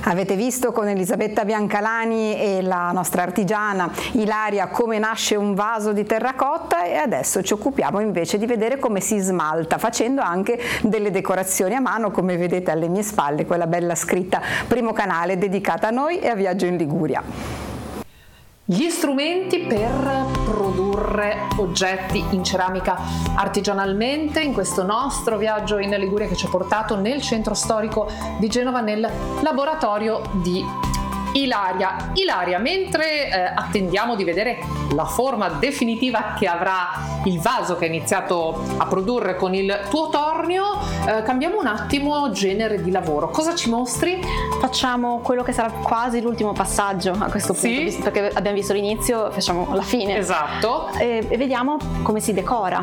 Avete visto con Elisabetta Biancalani e la nostra artigiana Ilaria come nasce un vaso di terracotta, e adesso ci occupiamo invece di vedere come si smalta, facendo anche delle decorazioni a mano, come vedete alle mie spalle, quella bella scritta Primo Canale dedicata a noi e a Viaggio in Liguria. Gli strumenti per produrre oggetti in ceramica artigianalmente in questo nostro viaggio in Liguria che ci ha portato nel centro storico di Genova, nel laboratorio di Ilaria. Ilaria, mentre attendiamo di vedere la forma definitiva che avrà il vaso che hai iniziato a produrre con il tuo tornio, cambiamo un attimo genere di lavoro. Cosa ci mostri? Facciamo quello che sarà quasi l'ultimo passaggio a questo punto, perché abbiamo visto l'inizio, facciamo la fine. Esatto. E vediamo come si decora.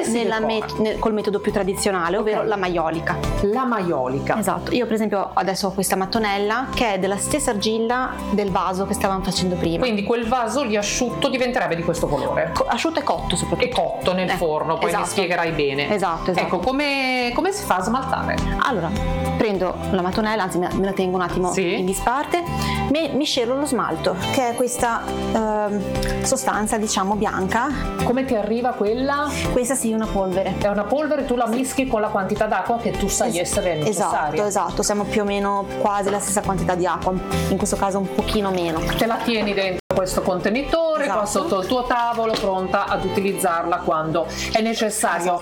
Col metodo più tradizionale, ovvero la maiolica. La maiolica. Esatto. Io per esempio adesso ho questa mattonella che è della stessa argilla del vaso che stavamo facendo prima. Quindi quel vaso lì asciutto diventerebbe di questo colore? Asciutto e cotto soprattutto. E cotto nel forno, poi mi spiegherai bene. Esatto. Ecco, come si fa a smaltare? Allora, prendo la mattonella, anzi me la tengo un attimo in disparte, miscelo lo smalto, che è questa sostanza, diciamo, bianca. Come ti arriva quella? Questa sì, una polvere. È una polvere, tu la mischi con la quantità d'acqua che tu sai essere necessaria. Esatto, siamo più o meno quasi la stessa quantità di acqua, in questo caso un pochino meno. Te la tieni dentro questo contenitore, qua sotto il tuo tavolo, pronta ad utilizzarla quando è necessario.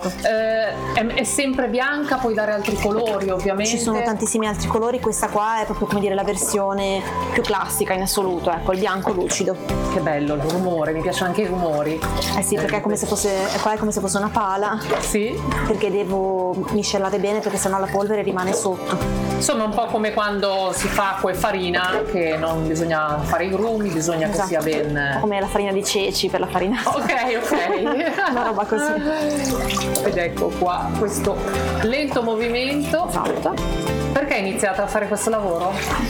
È sempre bianca, puoi dare altri colori ovviamente. Ci sono tantissimi altri colori, questa qua è proprio, come dire, la versione più classica in assoluto, ecco, il bianco lucido. Che bello il rumore, mi piacciono anche i rumori. Sì, perché è come se fosse una pala. Sì. Perché devo miscelare bene, perché sennò la polvere rimane sotto. Insomma, un po' come quando si fa acqua e farina, che non bisogna fare i grumi, bisogna che sia ben... Come la farina di ceci per la farina. Ok. Una roba così. Ed ecco qua questo lento movimento. Esatto. Perché hai iniziato a fare questo lavoro?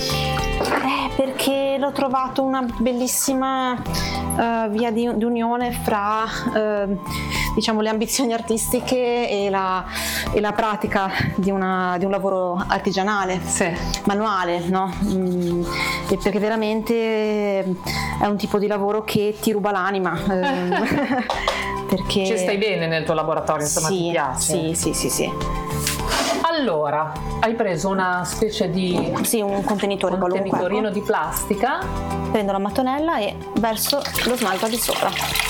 Perché l'ho trovato una bellissima via di unione fra diciamo le ambizioni artistiche e la pratica di un lavoro artigianale, manuale, no? E perché veramente è un tipo di lavoro che ti ruba l'anima. Perché ci stai bene nel tuo laboratorio, insomma, ti piace? Sì. Allora, hai preso una specie di... Sì, un contenitore qualunque. Contenitore di plastica. Prendo la mattonella e verso lo smalto di sopra.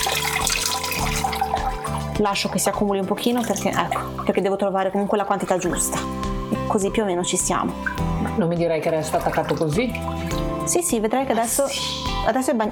Lascio che si accumuli un pochino perché devo trovare comunque la quantità giusta. E così più o meno ci siamo. Non mi direi che resta attaccato così? Sì, vedrai che adesso